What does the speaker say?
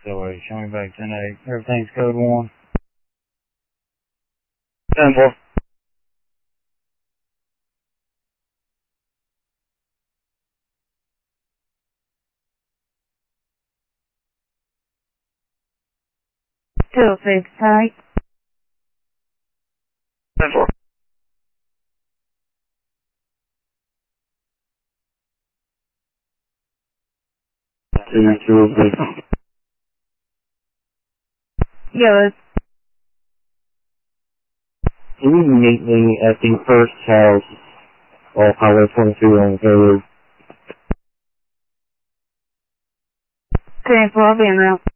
So show me back 10-8. Everything's code 1. 10-4. Still 6 tight. 10-4. Yes. Can you meet me at the first house off Highway 22 on Hayward? 10-4, I'll be in route.